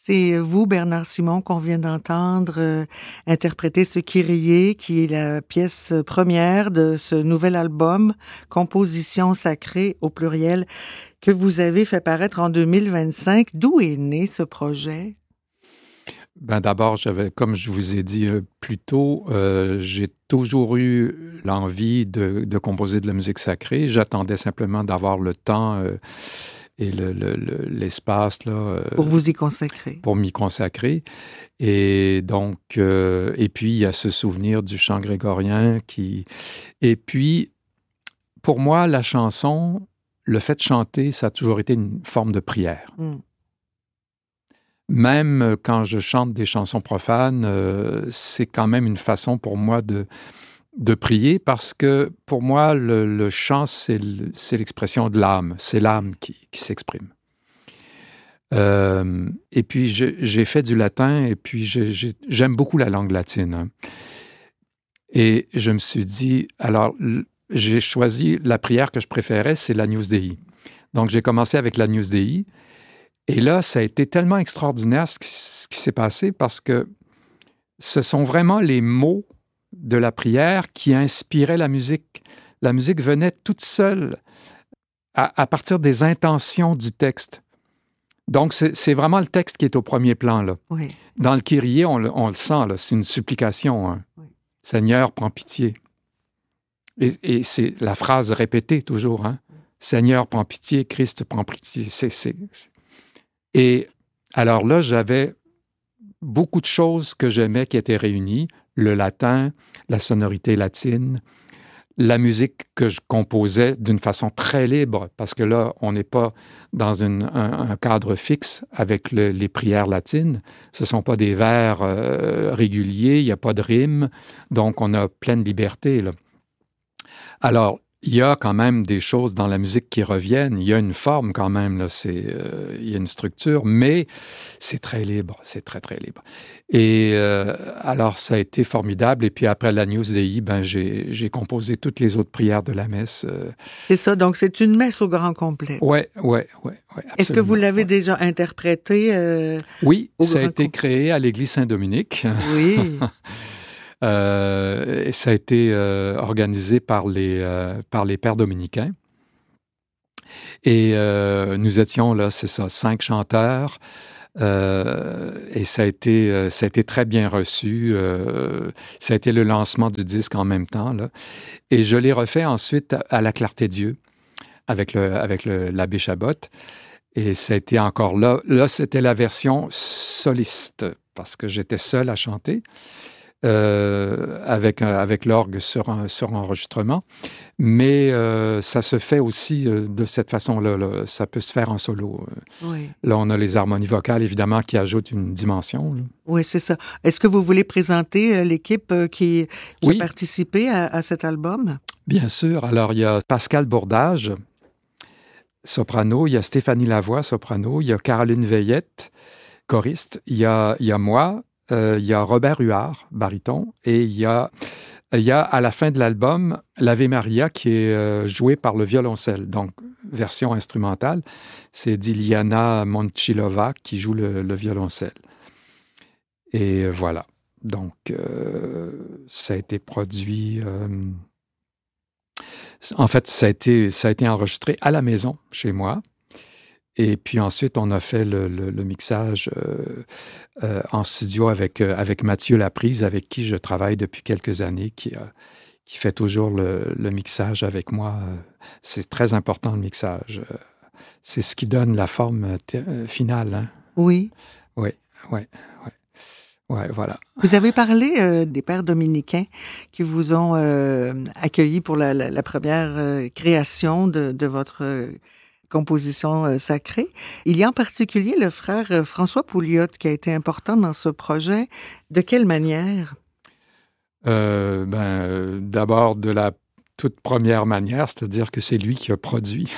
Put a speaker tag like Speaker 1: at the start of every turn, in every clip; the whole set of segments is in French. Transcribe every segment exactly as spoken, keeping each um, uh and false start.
Speaker 1: C'est vous, Bernard Simon, qu'on vient d'entendre euh, interpréter ce Kyrie, qui est la pièce première de ce nouvel album, Composition sacrée au pluriel, que vous avez fait paraître en deux mille vingt-cinq. D'où est né ce projet?
Speaker 2: Ben d'abord, j'avais, comme je vous ai dit euh, plus tôt, euh, j'ai toujours eu l'envie de, de composer de la musique sacrée. J'attendais simplement d'avoir le temps euh, et le, le, le, l'espace là, euh,
Speaker 1: pour vous y consacrer.
Speaker 2: Pour m'y consacrer. Et donc, euh, et puis il y a ce souvenir du chant grégorien qui... Et puis, pour moi, la chanson, le fait de chanter, ça a toujours été une forme de prière. Mm. Même quand je chante des chansons profanes, euh, c'est quand même une façon pour moi de, de prier parce que pour moi, le, le chant, c'est, le, c'est l'expression de l'âme. C'est l'âme qui, qui s'exprime. Euh, et puis, je, j'ai fait du latin et puis j'ai, j'ai, j'aime beaucoup la langue latine. Hein. Et je me suis dit, alors, j'ai choisi la prière que je préférais, c'est l'Agnus Dei. Donc, j'ai commencé avec l'Agnus Dei. Et là, ça a été tellement extraordinaire ce qui, ce qui s'est passé parce que ce sont vraiment les mots de la prière qui inspiraient la musique. La musique venait toute seule à, à partir des intentions du texte. Donc, c'est, c'est vraiment le texte qui est au premier plan, là.
Speaker 1: Oui.
Speaker 2: Dans le Kyrie, on, on le sent, là, c'est une supplication. Hein. Oui. Seigneur, prends pitié. Et, et c'est la phrase répétée toujours. Hein. Seigneur, prends pitié. Christ, prends pitié. C'est... c'est, c'est... Et alors là, j'avais beaucoup de choses que j'aimais qui étaient réunies. Le latin, la sonorité latine, la musique que je composais d'une façon très libre, parce que là, on n'est pas dans une, un, un cadre fixe avec le, les prières latines. Ce ne sont pas des vers euh, réguliers, il n'y a pas de rime, donc on a pleine liberté, là. Alors, il y a quand même des choses dans la musique qui reviennent. Il y a une forme quand même, là. C'est, euh, il y a une structure, mais c'est très libre. C'est très, très libre. Et euh, alors, ça a été formidable. Et puis après l'Agnus Dei, ben, j'ai, j'ai composé toutes les autres prières de la messe. Euh...
Speaker 1: C'est ça, donc c'est une messe au grand complet.
Speaker 2: Oui, oui, oui.
Speaker 1: Est-ce que vous l'avez ouais. déjà interprétée euh,
Speaker 2: Oui,
Speaker 1: au
Speaker 2: ça a été
Speaker 1: complet?
Speaker 2: créé à l'église Saint-Dominique.
Speaker 1: Oui.
Speaker 2: Euh, et ça a été euh, organisé par les, euh, par les pères dominicains. Et euh, nous étions là, c'est ça, cinq chanteurs. Euh, et ça a, été, euh, ça a été très bien reçu. Euh, ça a été le lancement du disque en même temps, là. Et je l'ai refait ensuite à la Clarté-Dieu avec, le, avec le, l'abbé Chabot. Et ça a été encore là. Là, c'était la version soliste parce que j'étais seul à chanter. Euh, avec, euh, avec l'orgue sur, un, sur enregistrement. Mais euh, ça se fait aussi euh, de cette façon-là. Là. Ça peut se faire en solo.
Speaker 1: Oui.
Speaker 2: Là, on a les harmonies vocales, évidemment, qui ajoutent une dimension. Là.
Speaker 1: Oui, c'est ça. Est-ce que vous voulez présenter euh, l'équipe euh, qui, qui
Speaker 2: oui.
Speaker 1: a participé à, à cet album?
Speaker 2: Bien sûr. Alors, il y a Pascal Bourdage, soprano. Il y a Stéphanie Lavoie, soprano. Il y a Caroline Veillette, choriste. Il y a, il y a moi. Il euh, y a Robert Huard, baryton, et il y a, il y a à la fin de l'album l'Ave Maria qui est euh, joué par le violoncelle, donc version instrumentale. C'est Diliana Moncilova qui joue le, le violoncelle. Et euh, voilà. Donc, euh, ça a été produit... Euh, en fait, ça a été, ça a été enregistré à la maison, chez moi. Et puis ensuite, on a fait le, le, le mixage euh, euh, en studio avec, euh, avec Mathieu Laprise, avec qui je travaille depuis quelques années, qui, euh, qui fait toujours le, le mixage avec moi. C'est très important, le mixage. C'est ce qui donne la forme t- finale. Hein?
Speaker 1: Oui.
Speaker 2: Oui, oui, oui. Ouais, voilà.
Speaker 1: Vous avez parlé euh, des pères dominicains qui vous ont euh, accueilli pour la, la, la première euh, création de, de votre... Euh, composition euh, sacrée. Il y a en particulier le frère euh, François Pouliot qui a été important dans ce projet. De quelle manière?
Speaker 2: Euh, ben, euh, d'abord, de la toute première manière, c'est-à-dire que c'est lui qui a produit.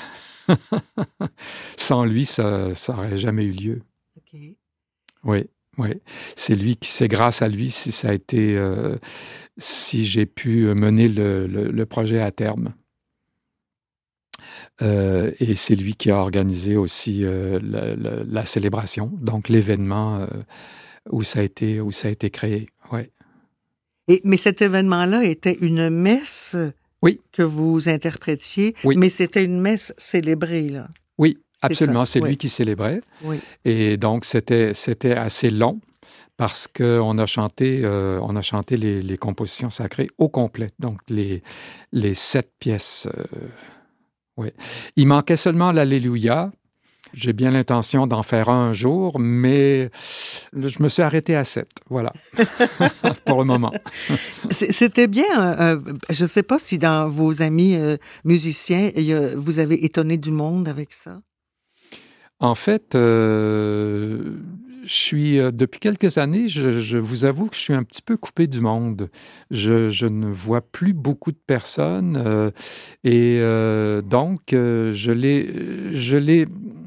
Speaker 2: Sans lui, ça n'aurait jamais eu lieu.
Speaker 1: OK.
Speaker 2: Oui, oui. C'est lui qui, c'est grâce à lui si ça a été, euh, si j'ai pu mener le, le, le projet à terme. Euh, et c'est lui qui a organisé aussi euh, la, la, la célébration, donc l'événement euh, où ça a été, où ça a été créé. Ouais.
Speaker 1: Et, mais cet événement-là était une messe
Speaker 2: oui.
Speaker 1: que vous interprétiez,
Speaker 2: oui.
Speaker 1: mais c'était une messe célébrée, là.
Speaker 2: Oui, absolument. C'est, c'est
Speaker 1: oui.
Speaker 2: lui qui célébrait.
Speaker 1: Oui.
Speaker 2: Et donc, c'était, c'était assez long parce qu'on a chanté, euh, on a chanté les, les compositions sacrées au complet, donc les, les sept pièces. Euh, oui. Il manquait seulement l'Alléluia. J'ai bien l'intention d'en faire un, un jour, mais je me suis arrêté à sept. Voilà, pour le moment.
Speaker 1: C'était bien. Euh, je ne sais pas si dans vos amis euh, musiciens, euh, vous avez étonné du monde avec ça.
Speaker 2: En fait, euh, je suis, euh, depuis quelques années, je, je vous avoue que je suis un petit peu coupé du monde. Je, je ne vois plus beaucoup de personnes euh, et euh, donc euh, je l'ai, je l'ai,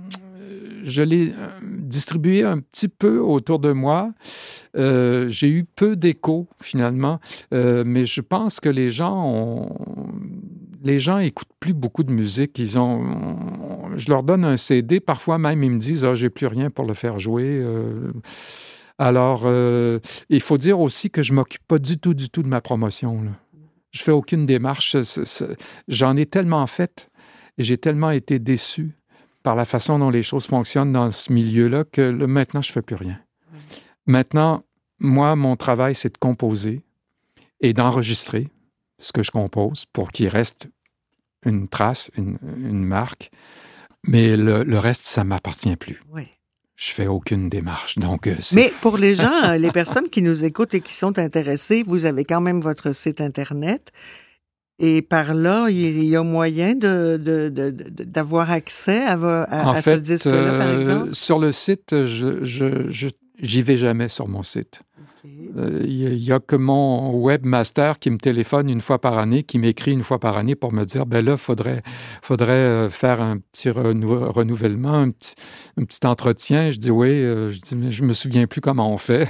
Speaker 2: je l'ai distribué un petit peu autour de moi. Euh, j'ai eu peu d'écho finalement, euh, mais je pense que les gens ont, les gens écoutent plus beaucoup de musique. Ils ont, je leur donne un C D, parfois même ils me disent ah j'ai plus rien pour le faire jouer. Euh, alors euh, il faut dire aussi que je m'occupe pas du tout du tout de ma promotion. Là. Je fais aucune démarche. C'est, c'est, j'en ai tellement fait et j'ai tellement été déçu par la façon dont les choses fonctionnent dans ce milieu-là que là, maintenant je fais plus rien. Maintenant, moi, mon travail, c'est de composer et d'enregistrer ce que je compose pour qu'il reste une trace, une, une marque. Mais le, le reste, ça ne m'appartient plus.
Speaker 1: Oui.
Speaker 2: Je ne fais aucune démarche. Donc, c'est...
Speaker 1: Mais pour les gens, les personnes qui nous écoutent et qui sont intéressées, vous avez quand même votre site Internet. Et par là, il y a moyen de, de, de, de, d'avoir accès à, à,
Speaker 2: en
Speaker 1: à
Speaker 2: fait,
Speaker 1: ce disque-là, par exemple?
Speaker 2: Euh, sur le site, je, je, je, j'y vais jamais sur mon site. Il okay. euh, y a que mon webmaster qui me téléphone une fois par année, qui m'écrit une fois par année pour me dire, ben là, il faudrait, faudrait faire un petit renou- renouvellement, un petit, un petit entretien. Je dis oui, euh, je dis, mais je me souviens plus comment on fait.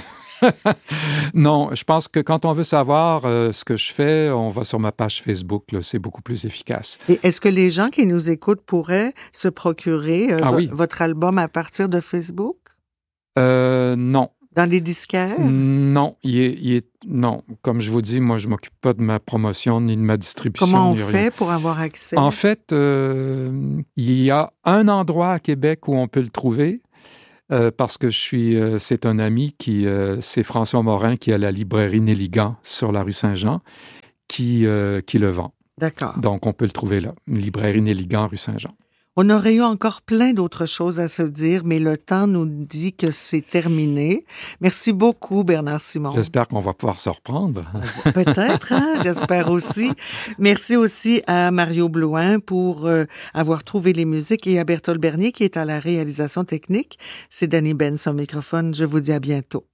Speaker 2: Non, je pense que quand on veut savoir euh, ce que je fais, on va sur ma page Facebook. Là, c'est beaucoup plus efficace.
Speaker 1: Et est-ce que les gens qui nous écoutent pourraient se procurer euh,
Speaker 2: ah,
Speaker 1: vo-
Speaker 2: oui.
Speaker 1: votre album à partir de Facebook?
Speaker 2: Euh, non.
Speaker 1: Dans les disquaires?
Speaker 2: Non, il est, il est, non. Comme je vous dis, moi, je ne m'occupe pas de ma promotion ni de ma distribution.
Speaker 1: Comment on fait pour avoir accès?
Speaker 2: En fait, euh, il y a un endroit à Québec où on peut le trouver. Euh, parce que je suis, euh, c'est un ami qui, euh, c'est François Morin qui a la librairie Néligan sur la rue Saint-Jean, qui, euh, qui le vend.
Speaker 1: D'accord.
Speaker 2: Donc, on peut le trouver là, une librairie Néligan, rue Saint-Jean.
Speaker 1: On aurait eu encore plein d'autres choses à se dire, mais le temps nous dit que c'est terminé. Merci beaucoup, Bernard Simon.
Speaker 2: J'espère qu'on va pouvoir se reprendre.
Speaker 1: Peut-être, hein? J'espère aussi. Merci aussi à Mario Blouin pour euh, avoir trouvé les musiques et à Berthold Bernier qui est à la réalisation technique. C'est Danny Benz au microphone. Je vous dis à bientôt.